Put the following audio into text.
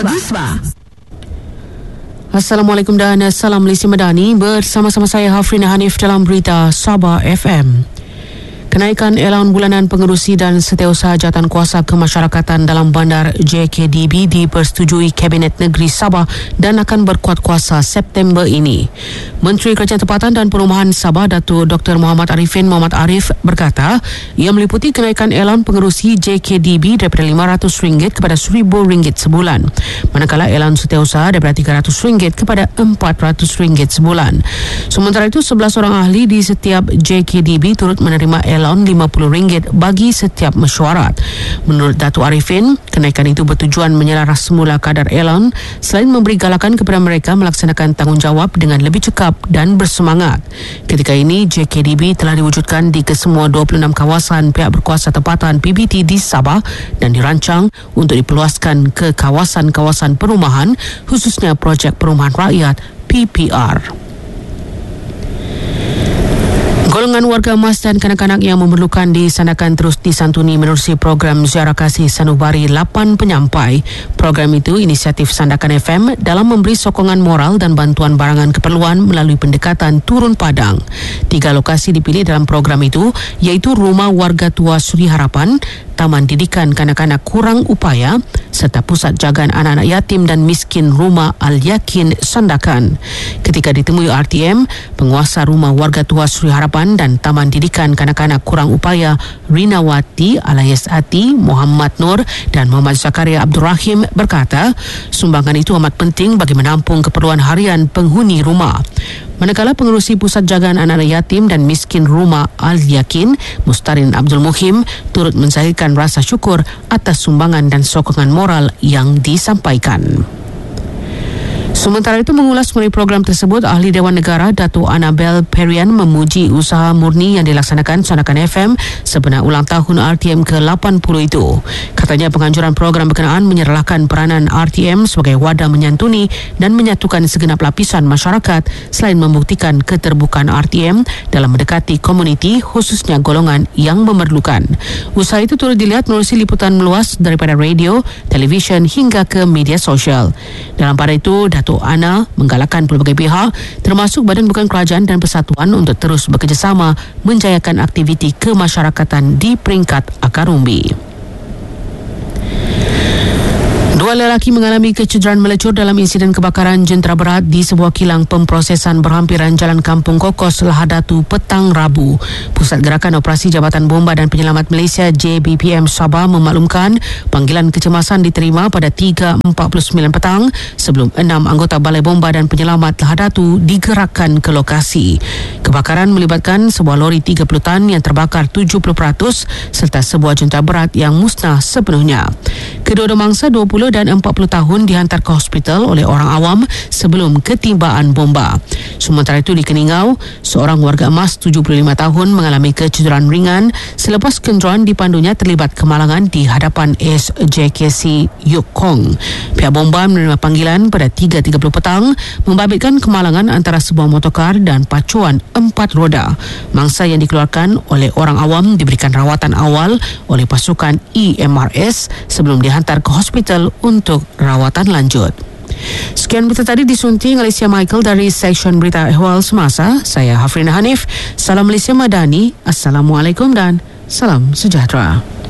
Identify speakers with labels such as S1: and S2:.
S1: Assalamualaikum dan salam Malaysia Madani. Bersama-sama saya Hafrina Hanif dalam berita Sabah FM. Kenaikan allowance bulanan pengerusi dan setiausaha jawatankuasa kemasyarakatan dalam bandar JKDB dipersetujui Kabinet Negeri Sabah dan akan berkuat kuasa September ini. Menteri Kerajaan Tempatan dan Perumahan Sabah, Datuk Dr. Muhammad Arifin Muhammad Arif berkata, ia meliputi kenaikan allowance pengerusi JKDB daripada RM500 kepada RM1,000 sebulan, manakala allowance setiausaha daripada RM300 kepada RM400 sebulan. Sementara itu, 11 orang ahli di setiap JKDB turut menerima allowance RM50 bagi setiap mesyuarat. Menurut Datuk Arifin, kenaikan itu bertujuan menyelaras semula kadar allowance selain memberi galakan kepada mereka melaksanakan tanggungjawab dengan lebih cekap dan bersemangat. Ketika ini, JKDB telah diwujudkan di kesemua 26 kawasan pihak berkuasa tempatan PBT di Sabah dan dirancang untuk diperluaskan ke kawasan-kawasan perumahan, khususnya projek perumahan rakyat PPR. Golongan warga emas dan kanak-kanak yang memerlukan disandarkan terus disantuni menerusi program Ziarah Kasih Sanubari 8 penyampai. Program itu inisiatif Sandakan FM dalam memberi sokongan moral dan bantuan barangan keperluan melalui pendekatan turun padang. 3 lokasi dipilih dalam program itu, iaitu Rumah Warga Tua Suri Harapan, Taman Didikan Kanak-kanak Kurang Upaya serta Pusat Jagaan Anak-anak Yatim dan Miskin Rumah Al-Yakin Sandakan. Ketika ditemui RTM, penguasa Rumah Warga Tua Suri Harapan dan Taman Didikan Kanak-kanak Kurang Upaya Rinawati alias Ati, Muhammad Nur dan Muhammad Zakaria Abdul Rahim berkata, sumbangan itu amat penting bagi menampung keperluan harian penghuni rumah. Manakala pengerusi Pusat Jagaan Anak-anak Yatim dan Miskin Rumah Al-Yakin, Mustarin Abdul Muhim, turut menzahirkan rasa syukur atas sumbangan dan sokongan moral yang disampaikan. Sementara itu, mengulas mengenai program tersebut, Ahli Dewan Negara Datuk Annabel Perian memuji usaha murni yang dilaksanakan Sandakan FM sebenar ulang tahun RTM ke-80 itu. Katanya penganjuran program berkenaan menyerlahkan peranan RTM sebagai wadah menyantuni dan menyatukan segenap lapisan masyarakat selain membuktikan keterbukaan RTM dalam mendekati komuniti, khususnya golongan yang memerlukan. Usaha itu turut dilihat melalui liputan meluas daripada radio, televisyen hingga ke media sosial. Dalam pada itu, Datuk Ana menggalakkan pelbagai pihak termasuk Badan Bukan Kerajaan dan Persatuan untuk terus bekerjasama menjayakan aktiviti kemasyarakatan di peringkat akar umbi. 2 lelaki mengalami kecederaan melecur dalam insiden kebakaran jentera berat di sebuah kilang pemprosesan berhampiran Jalan Kampung Kokos, Lahadatu petang Rabu. Pusat Gerakan Operasi Jabatan Bomba dan Penyelamat Malaysia JBPM Sabah memaklumkan panggilan kecemasan diterima pada 3.49 petang sebelum 6 anggota Balai Bomba dan Penyelamat Lahadatu digerakkan ke lokasi. Kebakaran melibatkan sebuah lori 30 tan yang terbakar 70% serta sebuah jentera berat yang musnah sepenuhnya. Kedua-dua mangsa 20 dan 40 tahun dihantar ke hospital oleh orang awam sebelum ketimbaan bomba. Sementara itu di Keningau, seorang warga emas 75 tahun mengalami kecederaan ringan selepas kenderaan dipandunya terlibat kemalangan di hadapan SJKC Yukong. Pihak bomba menerima panggilan pada 3.30 petang membabitkan kemalangan antara sebuah motorkar dan pacuan 4 roda. Mangsa yang dikeluarkan oleh orang awam diberikan rawatan awal oleh pasukan EMRS sebelum dihantar ke hospital untuk rawatan lanjut. Sekian berita tadi disunting Alicia Michael dari Seksyen Berita Ehwal Semasa. Saya Hafrina Hanif. Salam Malaysia Madani. Assalamualaikum dan salam sejahtera.